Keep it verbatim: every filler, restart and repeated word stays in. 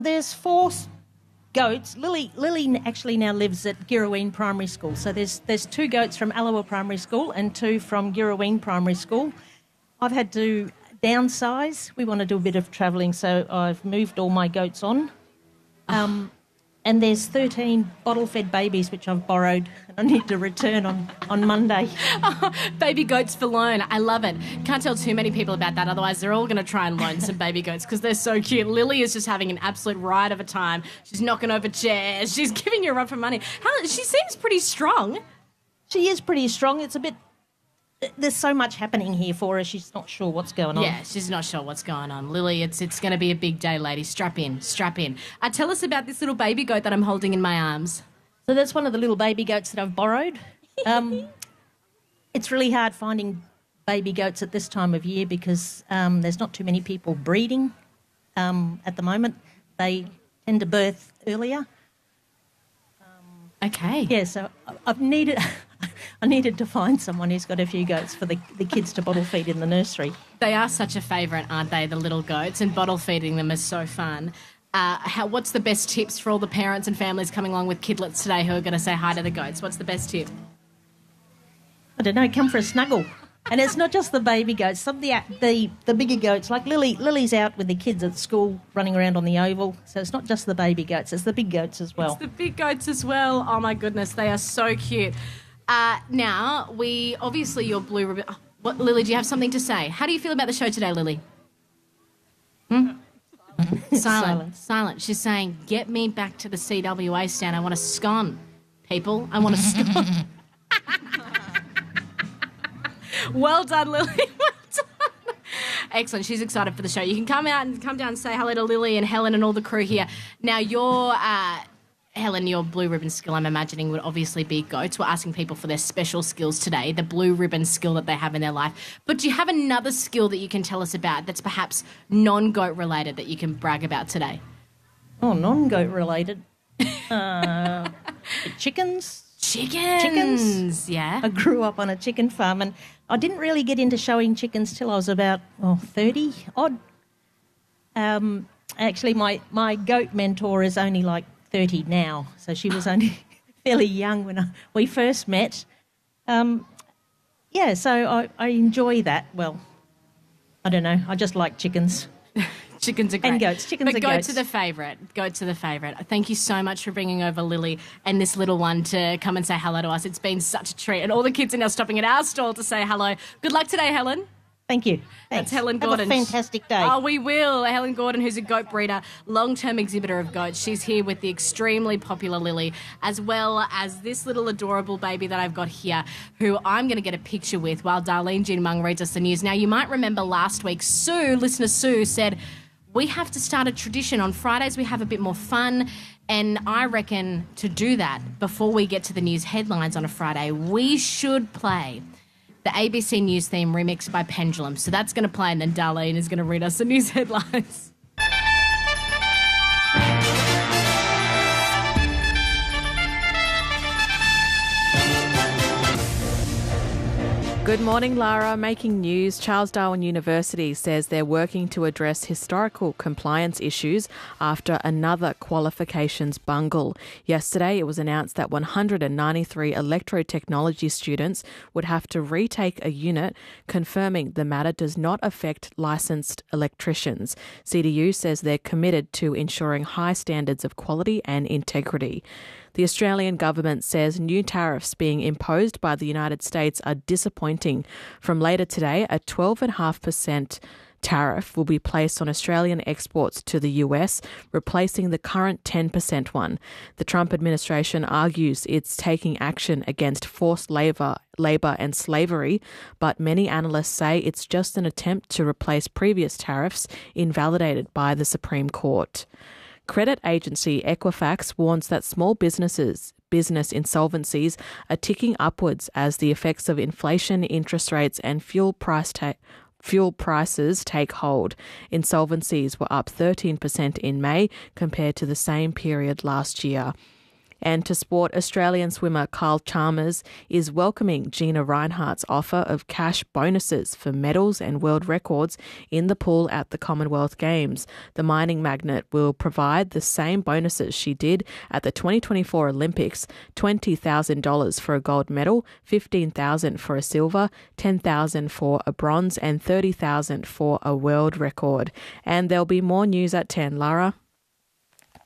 There's four s- goats. Lily Lily actually now lives at Girraween Primary School. So there's there's two goats from Allawa Primary School and two from Girraween Primary School. I've had to downsize. We want to do a bit of travelling, so I've moved all my goats on. Um, and there's thirteen bottle-fed babies which I've borrowed and I need to return on, on Monday. Oh, baby goats for loan. I love it. Can't tell too many people about that, otherwise they're all going to try and loan some baby goats because they're so cute. Lily is just having an absolute ride of a time. She's knocking over chairs. She's giving you a run for money. How, she seems pretty strong. She is pretty strong. It's a bit... There's so much happening here for her, she's not sure what's going on. Yeah, she's not sure what's going on. Lily, it's it's going to be a big day, lady. Strap in, strap in. Uh, tell us about this little baby goat that I'm holding in my arms. So that's one of the little baby goats that I've borrowed. Um, it's really hard finding baby goats at this time of year because um, there's not too many people breeding um, at the moment. They tend to birth earlier. Okay. Yeah, so I've needed... I needed to find someone who's got a few goats for the, the kids to bottle feed in the nursery. They are such a favourite, aren't they, the little goats? And bottle feeding them is so fun. Uh, how, what's the best tips for all the parents and families coming along with kidlets today who are going to say hi to the goats? What's the best tip? I don't know, come for a snuggle. And it's not just the baby goats, some of the, the, the bigger goats. Like Lily, Lily's out with the kids at school running around on the oval. So it's not just the baby goats, it's the big goats as well. It's the big goats as well. Oh, my goodness, they are so cute. Uh, now, we obviously your blue ribbon. Oh, what, Lily? Do you have something to say? How do you feel about the show today, Lily? Hmm? Silent, Silence. silent. She's saying, "Get me back to the C W A stand. I want a scone, people. I want a scone." Well done, Lily. Well done. Excellent. She's excited for the show. You can come out and come down and say hello to Lily and Helen and all the crew here. Now, your. Uh, Helen, your blue ribbon skill, I'm imagining, would obviously be goats. We're asking people for their special skills today, the blue ribbon skill that they have in their life. But do you have another skill that you can tell us about that's perhaps non-goat related that you can brag about today? Oh, non-goat related. Uh, chickens. Chickens. Chickens. Yeah. I grew up on a chicken farm and I didn't really get into showing chickens till I was about oh, thirty odd. Um, actually, my, my goat mentor is only like thirty now, so she was only fairly young when I, we first met. Um, yeah, so I, I enjoy that. Well, I don't know. I just like chickens. Chickens are great. And goats. Chickens but are goats goats. are the favourite. Goats are the favourite. Thank you so much for bringing over Lily and this little one to come and say hello to us. It's been such a treat. And all the kids are now stopping at our stall to say hello. Good luck today, Helen. Thank you. Thanks. That's Helen Gordon. Have a fantastic day. Oh, we will. Helen Gordon, who's a goat breeder, long-term exhibitor of goats. She's here with the extremely popular Lily, as well as this little adorable baby that I've got here, who I'm going to get a picture with while Darlene Jean Mung reads us the news. Now, you might remember last week, Sue, listener Sue, said, we have to start a tradition. On Fridays, we have a bit more fun. And I reckon to do that, before we get to the news headlines on a Friday, we should play the A B C News theme remixed by Pendulum. So that's going to play, and then Darlene is going to read us the news headlines. Good morning, Lara. Making news, Charles Darwin University says they're working to address historical compliance issues after another qualifications bungle. Yesterday, it was announced that one hundred ninety-three electrotechnology students would have to retake a unit, confirming the matter does not affect licensed electricians. C D U says they're committed to ensuring high standards of quality and integrity. The Australian government says new tariffs being imposed by the United States are disappointing. From later today, a twelve point five percent tariff will be placed on Australian exports to the U S, replacing the current ten percent one. The Trump administration argues it's taking action against forced labour, labour and slavery, but many analysts say it's just an attempt to replace previous tariffs invalidated by the Supreme Court. Credit agency Equifax warns that small businesses, business insolvencies are ticking upwards as the effects of inflation, interest rates and fuel price ta- fuel prices take hold. Insolvencies were up thirteen percent in May compared to the same period last year. And to sport, Australian swimmer Carl Chalmers is welcoming Gina Reinhart's offer of cash bonuses for medals and world records in the pool at the Commonwealth Games. The mining magnate will provide the same bonuses she did at the twenty twenty-four Olympics: twenty thousand dollars for a gold medal, fifteen thousand dollars for a silver, ten thousand dollars for a bronze and thirty thousand dollars for a world record. And there'll be more news at ten. Lara?